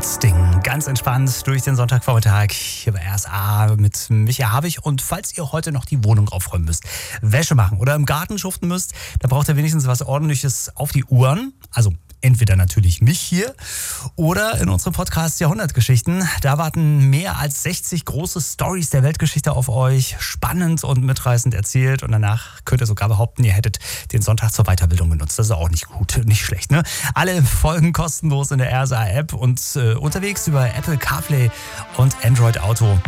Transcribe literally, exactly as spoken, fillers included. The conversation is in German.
Sting. Ganz entspannt durch den Sonntagvormittag hier bei R S A mit Micha Havig. Und falls ihr heute noch die Wohnung aufräumen müsst, Wäsche machen oder im Garten schuften müsst, dann braucht ihr wenigstens was Ordentliches auf die Ohren. Also entweder natürlich mich hier oder in unserem Podcast Jahrhundertgeschichten. Da warten mehr als sechzig große Storys der Weltgeschichte auf euch. Spannend und mitreißend erzählt. Und danach könnt ihr sogar behaupten, ihr hättet den Sonntag zur Weiterbildung genutzt. Das ist auch nicht gut, nicht schlecht, ne? Alle Folgen kostenlos in der R S A-App und äh, unterwegs über Apple CarPlay und Android Auto.